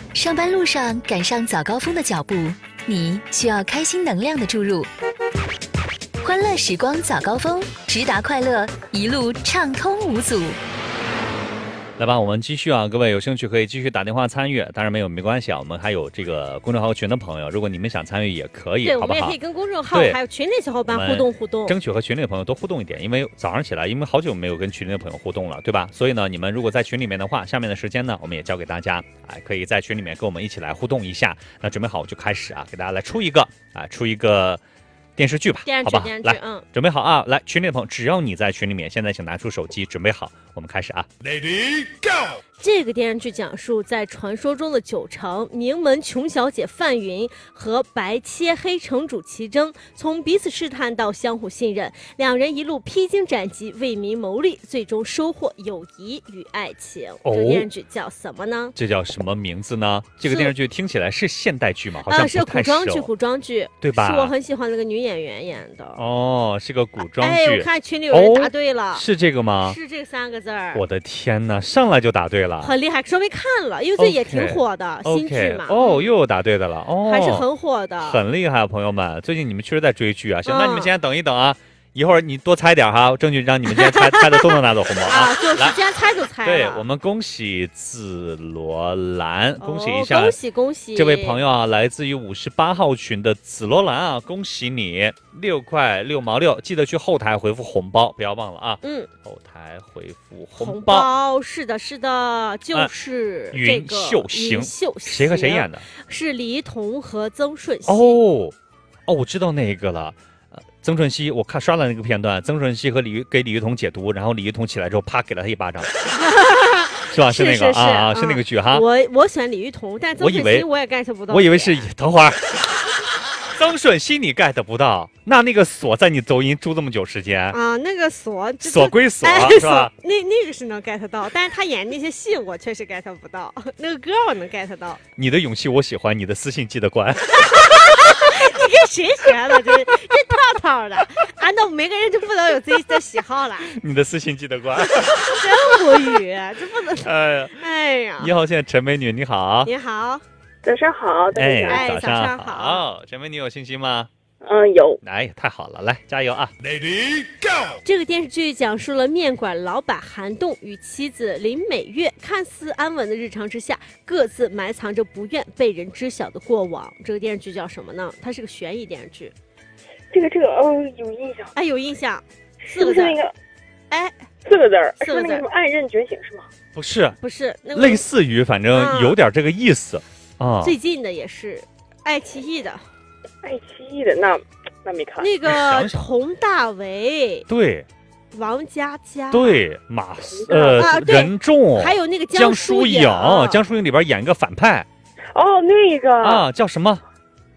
上班路上赶上早高峰的脚步，你需要开心能量的注入。欢乐时光早高峰，直达快乐，一路畅通无阻。 来吧，我们继续啊！各位有兴趣可以继续打电话参与，当然没关系啊。我们还有这个公众号群的朋友，如果你们想参与也可以， 对， 好不好？ 我们也可以跟公众号还有群里小伙伴互动， 争取和群里的朋友多互动一点。因为早上起来，因为好久没有跟群里的朋友互动了，对吧？所以呢，你们如果在群里面的话，下面的时间呢，我们也交给大家，可以在群里面跟我们一起来互动一下。那准备好就开始啊，给大家来出一个电视剧吧，好吧？来，准备好啊！来，群里的朋友，只要你在群里面，现在请拿出手机，准备好，我们开始啊 ！Lady Go。 这个电视剧讲述在传说中的九城，名门穷小姐范云和白切黑城主齐征，从彼此试探到相互信任，两人一路披荆斩棘，为民谋利，最终收获友谊与爱情。这个电视剧叫什么呢？ 这叫什么名字呢？这个电视剧听起来是现代剧吗？好像是古装剧， 对吧？ 是我很喜欢那个女演员演的。 哦，是个古装剧。 我看群里有人答对了， 是这个吗？ 是这3个字儿。 我的天哪，上来就答对了。 很厉害，稍微看了，因为这也挺火的新剧嘛。 又有答对的了， 还是很火的， 很厉害，朋友们。最近你们确实在追剧啊，行，那你们先等一等啊，一会儿你多猜点哈，争取让你们今天猜的都能拿走红包啊！ 就时间猜就猜了。 对，我们恭喜紫罗兰，恭喜一下， 恭喜这位朋友啊，来自于58号群的紫罗兰啊，恭喜你6块6毛6，记得去后台回复红包，不要忘了啊。后台回复红包， 是的，就是云秀行，谁和谁演的？ 是李一桐和曾舜晞。 我知道那个了。曾舜晞，我刷了那个片段，曾舜晞给李一桐解毒，然后李一桐起来之后，啪给了他一巴掌，是吧？是那个是那个剧哈。 我选李一桐，但曾舜晞我也 get 不到。 我以为是等会儿，曾舜晞你 get 不到，那个锁在你抖音住这么久时间啊？那个锁归锁，是吧？ 那个是能 get 到，但是他演那些戏我确实 get 不到，那个歌我能 get 到。 你的勇气我喜欢，你的私信记得关。 你跟谁学的？这套套的，按照每个人就不能有自己的喜好了。 你的私信记得关。 真无语，这不能。哎呀！ 你好，现在陈美女，你好。 你好， 早上好，大家早上好。陈美女有信息吗？ 有。 太好了，来加油啊 ！Lady Go。 这个电视剧讲述了面馆老板韩栋与妻子林美月看似安稳的日常之下，各自埋藏着不愿被人知晓的过往。这个电视剧叫什么呢？它是个悬疑电视剧。 这个有印象。 有印象。 4个字。那个 4 个字儿，是那个什么《暗刃觉醒》是吗？ 不是， 那个类似于，反正有点这个意思啊。 最近的也是爱奇艺的， 那没看。 那个佟大为， 对， 王佳佳， 对，任重， 还有那个江疏影，江疏影里边演个反派。 那个叫什么？